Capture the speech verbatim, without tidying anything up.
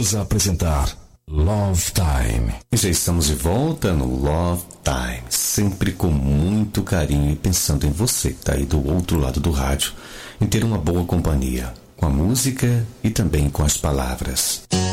voltamos a apresentar Love Time. E já estamos de volta no Love Time, sempre com muito carinho e pensando em você que está aí do outro lado do rádio, em ter uma boa companhia, com a música e também com as palavras.